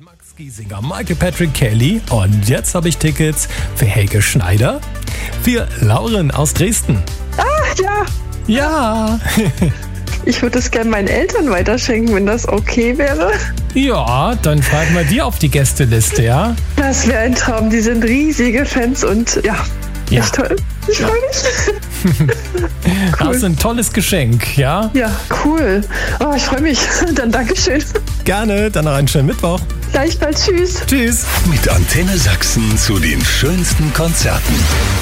Max Giesinger, Michael Patrick Kelly und jetzt habe ich Tickets für Helge Schneider, für Lauren aus Dresden. Ja, Ja, ich würde es gerne meinen Eltern weiterschenken, wenn das okay wäre. ja, dann schreiben wir die auf die Gästeliste, ja? Das wäre ein Traum. Die sind riesige Fans und ja, Ja. echt toll. Ich freue mich. Das ist ein tolles Geschenk, ja? Ja, cool. Oh, ich freue mich. Dann Dankeschön. Gerne, dann noch einen schönen Mittwoch. Gleichfalls. Tschüss. Tschüss. Mit Antenne Sachsen zu den schönsten Konzerten.